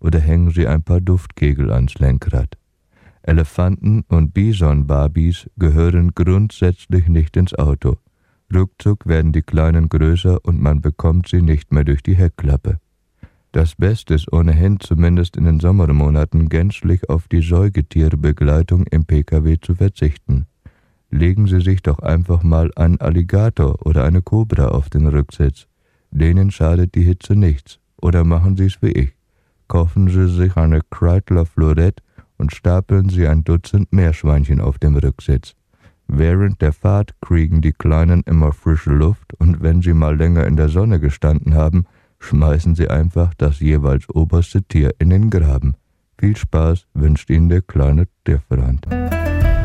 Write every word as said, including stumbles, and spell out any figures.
oder hängen Sie ein paar Duftkegel ans Lenkrad. Elefanten und Bison-Barbies gehören grundsätzlich nicht ins Auto. Ruckzuck werden die Kleinen größer und man bekommt sie nicht mehr durch die Heckklappe. Das Beste ist ohnehin, zumindest in den Sommermonaten, gänzlich auf die Säugetierebegleitung im Pkw zu verzichten. Legen Sie sich doch einfach mal einen Alligator oder eine Kobra auf den Rücksitz. Denen schadet die Hitze nichts. Oder machen Sie es wie ich. Kaufen Sie sich eine Kreidler Florette und stapeln Sie ein Dutzend Meerschweinchen auf dem Rücksitz. Während der Fahrt kriegen die Kleinen immer frische Luft und wenn sie mal länger in der Sonne gestanden haben, schmeißen Sie einfach das jeweils oberste Tier in den Graben. Viel Spaß wünscht Ihnen der kleine Tierfreund.